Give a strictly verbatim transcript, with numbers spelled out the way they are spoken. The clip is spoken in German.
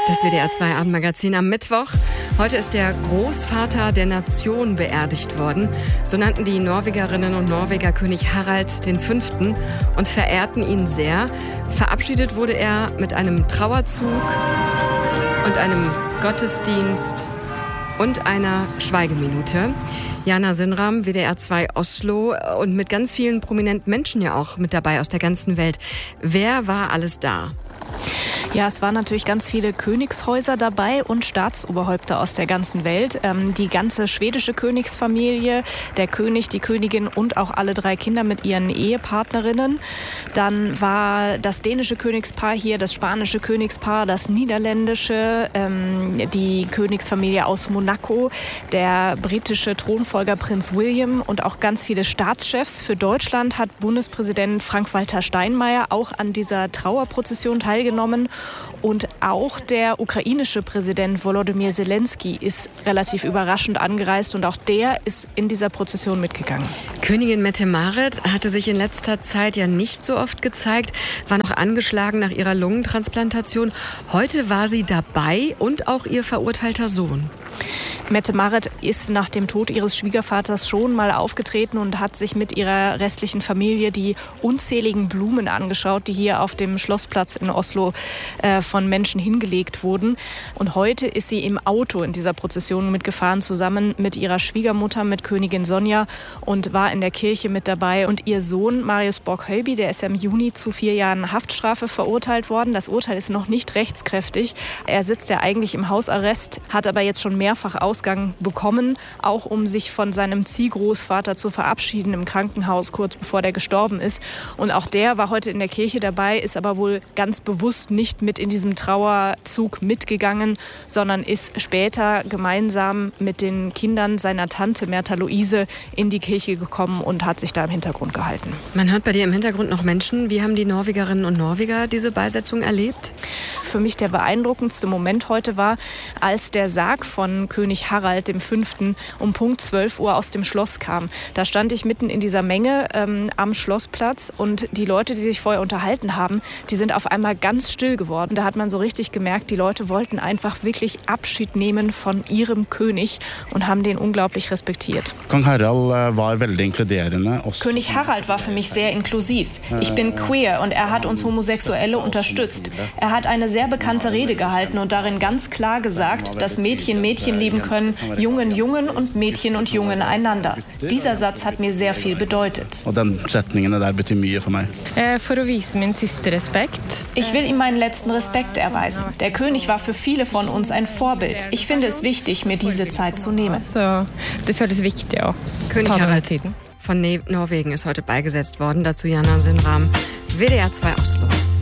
Das W D R zwei Abendmagazin am Mittwoch. Heute ist der Großvater der Nation beerdigt worden. So nannten die Norwegerinnen und Norweger König Harald den Fünften und verehrten ihn sehr. Verabschiedet wurde er mit einem Trauerzug und einem Gottesdienst und einer Schweigeminute. Jana Sinram, W D R zwei Oslo, und mit ganz vielen prominenten Menschen ja auch mit dabei aus der ganzen Welt. Wer war alles da? Ja, es waren natürlich ganz viele Königshäuser dabei und Staatsoberhäupter aus der ganzen Welt. Ähm, die ganze schwedische Königsfamilie, der König, die Königin und auch alle drei Kinder mit ihren Ehepartnerinnen. Dann war das dänische Königspaar hier, das spanische Königspaar, das niederländische, ähm, die Königsfamilie aus Monaco, der britische Thronfolger Prinz William und auch ganz viele Staatschefs. Für Deutschland hat Bundespräsident Frank-Walter Steinmeier auch an dieser Trauerprozession teilgenommen. Und auch der ukrainische Präsident Volodymyr Zelensky ist relativ überraschend angereist und auch der ist in dieser Prozession mitgegangen. Königin Mette-Marit hatte sich in letzter Zeit ja nicht so oft gezeigt, war noch angeschlagen nach ihrer Lungentransplantation. Heute war sie dabei und auch ihr verurteilter Sohn. Mette-Marit ist nach dem Tod ihres Schwiegervaters schon mal aufgetreten und hat sich mit ihrer restlichen Familie die unzähligen Blumen angeschaut, die hier auf dem Schlossplatz in Oslo äh, von Menschen hingelegt wurden. Und heute ist sie im Auto in dieser Prozession mitgefahren, zusammen mit ihrer Schwiegermutter, mit Königin Sonja, und war in der Kirche mit dabei. Und ihr Sohn Marius Borg-Höyby, der ist ja im Juni zu vier Jahren Haftstrafe verurteilt worden. Das Urteil ist noch nicht rechtskräftig. Er sitzt ja eigentlich im Hausarrest, hat aber jetzt schon mehrfach Ausgang bekommen, auch um sich von seinem Ziehgroßvater zu verabschieden im Krankenhaus, kurz bevor der gestorben ist. Und auch der war heute in der Kirche dabei, ist aber wohl ganz bewusst nicht mit in diesem Trauerzug mitgegangen, sondern ist später gemeinsam mit den Kindern seiner Tante Märtha Louise in die Kirche gekommen und hat sich da im Hintergrund gehalten. Man hört bei dir im Hintergrund noch Menschen. Wie haben die Norwegerinnen und Norweger diese Beisetzung erlebt? Für mich der beeindruckendste Moment heute war, als der Sarg von König Harald dem Fünften um Punkt zwölf Uhr aus dem Schloss kam. Da stand ich mitten in dieser Menge ähm, am Schlossplatz und die Leute, die sich vorher unterhalten haben, die sind auf einmal ganz still geworden. Da hat man so richtig gemerkt, die Leute wollten einfach wirklich Abschied nehmen von ihrem König und haben den unglaublich respektiert. Kong Harald war veldig inkluderende. König Harald war für mich sehr inklusiv. Ich bin queer und er hat uns Homosexuelle unterstützt. Er hat eine sehr bekannte Rede gehalten und darin ganz klar gesagt, dass Mädchen Mädchen lieben können, Jungen Jungen und Mädchen und Jungen einander. Dieser Satz hat mir sehr viel bedeutet. Und den setningene der betyr mye for meg. For å vise min siste respekt. Ich will ihm meinen letzten Respekt erweisen. Der König war für viele von uns ein Vorbild. Ich finde es wichtig, mir diese Zeit zu nehmen. Så det føles viktig å König ta den Harald tiden. von Norwegen ist heute beigesetzt worden. Dazu Jana Sinram, W D R zwei Oslo.